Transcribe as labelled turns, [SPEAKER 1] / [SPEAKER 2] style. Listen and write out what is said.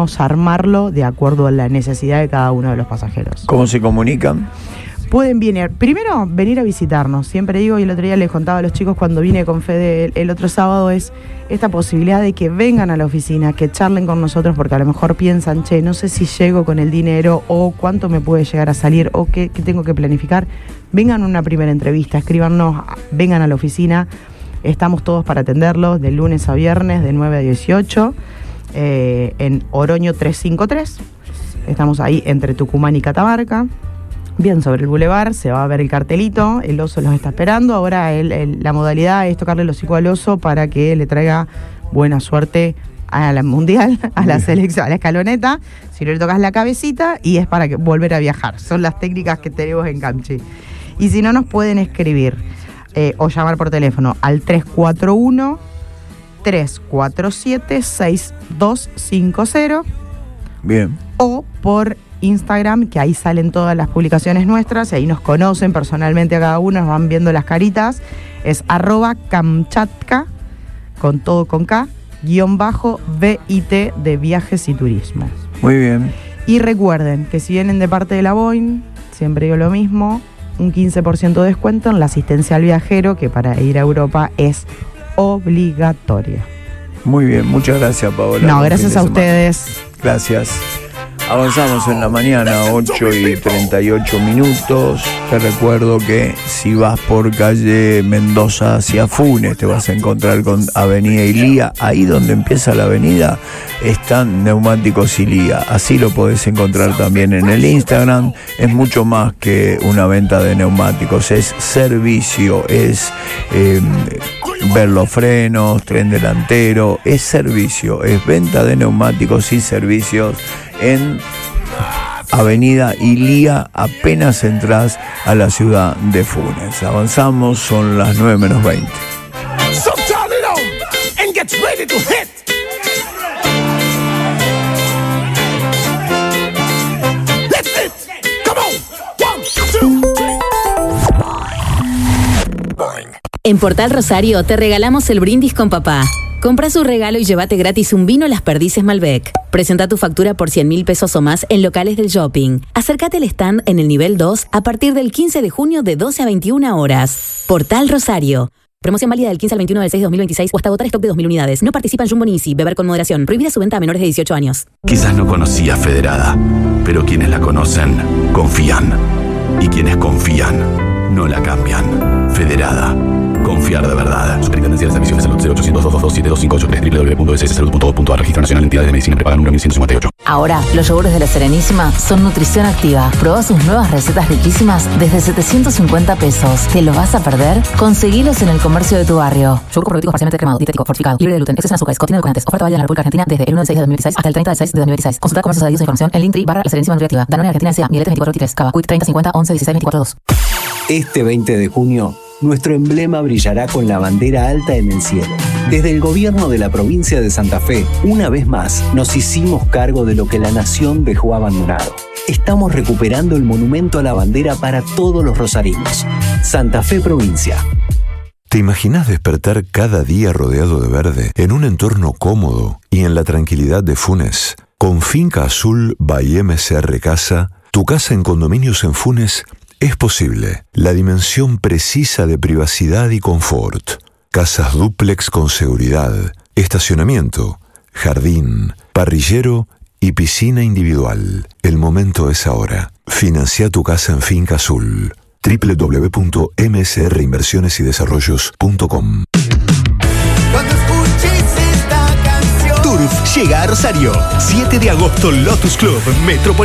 [SPEAKER 1] podemos armarlo de acuerdo a la necesidad de cada uno de los pasajeros.
[SPEAKER 2] ¿Cómo se comunican?
[SPEAKER 1] Pueden venir a visitarnos. Siempre digo, y el otro día les contaba a los chicos cuando vine con Fede el otro sábado, es esta posibilidad de que vengan a la oficina, que charlen con nosotros, porque a lo mejor piensan, no sé si llego con el dinero, o cuánto me puede llegar a salir, o qué tengo que planificar. Vengan a una primera entrevista, escríbanos, vengan a la oficina. Estamos todos para atenderlos de lunes a viernes, de 9 a 18, en Oroño 353. Estamos ahí entre Tucumán y Catamarca. Bien, sobre el bulevar, se va a ver el cartelito, el oso los está esperando. Ahora la modalidad es tocarle el hocico al oso para que le traiga buena suerte a la mundial, a la selección, a la escaloneta. Si no le tocas la cabecita, y es para volver a viajar. Son las técnicas que tenemos en Camchi. Y si no, nos pueden escribir o llamar por teléfono al 341-347-6250.
[SPEAKER 2] Bien.
[SPEAKER 1] O por Instagram, que ahí salen todas las publicaciones nuestras, y ahí nos conocen personalmente a cada uno, nos van viendo las caritas. Es @Kamchatka, con todo con K, _VIT de viajes y turismo.
[SPEAKER 2] Muy bien.
[SPEAKER 1] Y recuerden que si vienen de parte de la Boeing, siempre digo lo mismo, un 15% de descuento en la asistencia al viajero, que para ir a Europa es obligatoria.
[SPEAKER 2] Muy bien, muchas gracias, Paola.
[SPEAKER 1] No, gracias a ustedes.
[SPEAKER 2] Gracias. Avanzamos en la mañana, 8:38. Te recuerdo que si vas por calle Mendoza hacia Funes, te vas a encontrar con Avenida Ilía. Ahí donde empieza la avenida están Neumáticos Ilía. Así lo podés encontrar también en el Instagram. Es mucho más que una venta de neumáticos, es servicio, es ver los frenos, tren delantero, es servicio, es venta de neumáticos y servicios en Avenida Ilía, apenas entras a la ciudad de Funes. Avanzamos, son las 9:20.
[SPEAKER 3] En Portal Rosario te regalamos el brindis con papá. Compra su regalo y llévate gratis un vino Las Perdices Malbec. Presenta tu factura por 100.000 pesos o más en locales del shopping. Acércate al stand en el nivel 2 a partir del 15 de junio de 12 a 21 horas. Portal Rosario. Promoción válida del 15 al 21 del 6 de 2026 o hasta agotar stock de 2.000 unidades. No participa en Jumbo ni Easy. Beber con moderación. Prohibida su venta a menores de 18 años.
[SPEAKER 4] Quizás no conocías Federada, pero quienes la conocen, confían. Y quienes confían, no la cambian. Federada. Confiar de verdad. Superintendencia de Servicios de Salud 0800-222-72583 www.sssalud.gov.ar. Registro Nacional de Entidades de Medicina Prepaga número 1158.
[SPEAKER 5] Ahora, los yogures de La Serenísima son nutrición activa. Probá sus nuevas recetas riquísimas desde 750 pesos. ¿Te lo vas a perder? Conseguilos en el comercio de tu barrio. Yogur probiotico parcialmente cremado, dietético, fortificado, libre de gluten, exceso en azúcares, contiene edulcorantes. Oferta válida en la República Argentina desde el 1 del 6 de 2016 hasta el 30 del 6 de 2016. Consulta comercios adheridos a información en Linktree /La Serenísima Nutriactiva. Danone Argentina S.A. Miletes 2423. Cava. Quick 3050 11 16 24 2.
[SPEAKER 6] Este 20 de junio, nuestro emblema brillará con la bandera alta en el cielo. Desde el gobierno de la provincia de Santa Fe, una vez más, nos hicimos cargo de lo que la nación dejó abandonado. Estamos recuperando el monumento a la bandera para todos los rosarinos. Santa Fe Provincia.
[SPEAKER 7] ¿Te imaginas despertar cada día rodeado de verde, en un entorno cómodo y en la tranquilidad de Funes? Con Finca Azul by MCR Casa, tu casa en condominios en Funes es posible. La dimensión precisa de privacidad y confort. Casas dúplex con seguridad, estacionamiento, jardín, parrillero y piscina individual. El momento es ahora. Financia tu casa en Finca Azul. www.msrinversionesydesarrollos.com.
[SPEAKER 8] Cuando escuches esta canción,
[SPEAKER 9] Turf llega a Rosario. 7 de agosto, Lotus Club, Metropolitano.